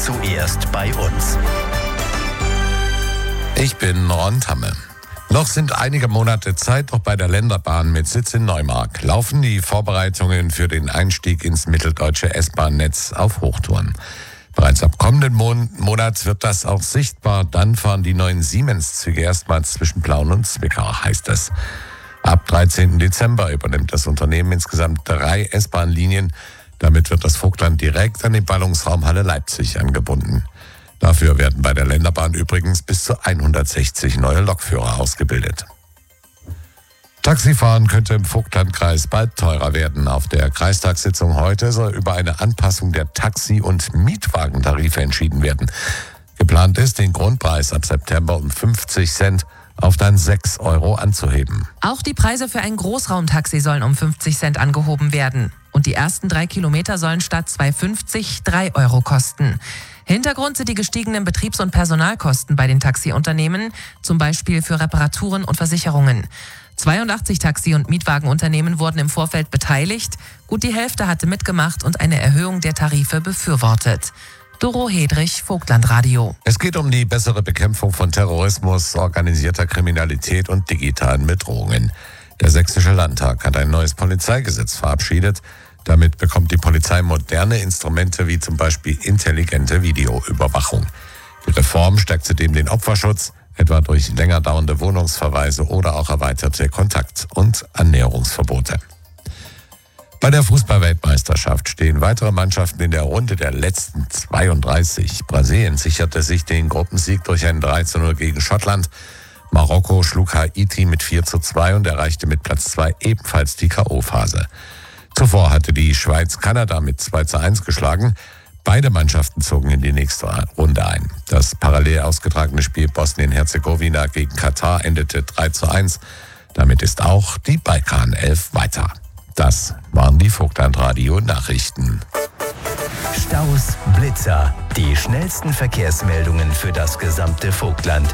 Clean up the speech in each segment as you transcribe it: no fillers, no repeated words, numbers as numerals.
zuerst bei uns. Ich bin Ron Tamme. Noch sind einige Monate Zeit, doch bei der Länderbahn mit Sitz in Neumark laufen die Vorbereitungen für den Einstieg ins mitteldeutsche S-Bahn-Netz auf Hochtouren. Bereits ab kommenden Monat wird das auch sichtbar. Dann fahren die neuen Siemens-Züge erstmals zwischen Plauen und Zwickau, heißt es. Ab 13. Dezember übernimmt das Unternehmen insgesamt 3 S-Bahn-Linien. Damit wird das Vogtland direkt an die Ballungsraum Halle Leipzig angebunden. Dafür werden bei der Länderbahn übrigens bis zu 160 neue Lokführer ausgebildet. Taxifahren könnte im Vogtlandkreis bald teurer werden. Auf der Kreistagssitzung heute soll über eine Anpassung der Taxi- und Mietwagentarife entschieden werden. Geplant ist, den Grundpreis ab September um 50 Cent auf dann 6 Euro anzuheben. Auch die Preise für ein Großraumtaxi sollen um 50 Cent angehoben werden. Und die ersten 3 Kilometer sollen statt 2,50 3 Euro kosten. Hintergrund sind die gestiegenen Betriebs- und Personalkosten bei den Taxiunternehmen, zum Beispiel für Reparaturen und Versicherungen. 82 Taxi- und Mietwagenunternehmen wurden im Vorfeld beteiligt. Gut die Hälfte hatte mitgemacht und eine Erhöhung der Tarife befürwortet. Doro Hedrich, Vogtlandradio. Es geht um die bessere Bekämpfung von Terrorismus, organisierter Kriminalität und digitalen Bedrohungen. Der Sächsische Landtag hat ein neues Polizeigesetz verabschiedet. Damit bekommt die Polizei moderne Instrumente wie zum Beispiel intelligente Videoüberwachung. Die Reform stärkt zudem den Opferschutz, etwa durch länger dauernde Wohnungsverweise oder auch erweiterte Kontakt- und Annäherungsverbote. Bei der Fußball-Weltmeisterschaft stehen weitere Mannschaften in der Runde der letzten 32. Brasilien sicherte sich den Gruppensieg durch ein 3:0 gegen Schottland. Marokko schlug Haiti mit 4:2 und erreichte mit Platz 2 ebenfalls die K.O.-Phase. Zuvor hatte die Schweiz Kanada mit 2:1 geschlagen. Beide Mannschaften zogen in die nächste Runde ein. Das parallel ausgetragene Spiel Bosnien-Herzegowina gegen Katar endete 3:1. Damit ist auch die Balkan-Elf weiter. Das waren die Vogtlandradio-Nachrichten. Staus, Blitzer, die schnellsten Verkehrsmeldungen für das gesamte Vogtland.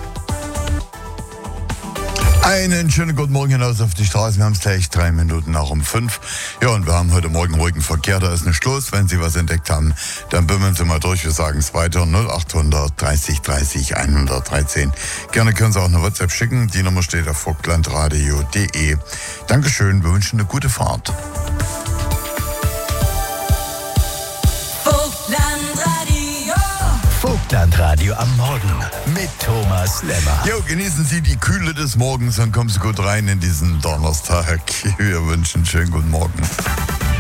Einen schönen guten Morgen hinaus auf die Straße. Wir haben es gleich 3 Minuten nach um 5. Ja, und wir haben heute Morgen ruhigen Verkehr. Da ist nicht los. Wenn Sie was entdeckt haben, dann bimmeln Sie mal durch. Wir sagen es weiter. 0800 30 30 113. Gerne können Sie auch eine WhatsApp schicken. Die Nummer steht auf vogtlandradio.de. Dankeschön. Wir wünschen eine gute Fahrt. Vogtlandradio am Morgen mit Thomas Lemmer. Jo, genießen Sie die Kühle des Morgens und kommen Sie gut rein in diesen Donnerstag. Wir wünschen einen schönen guten Morgen.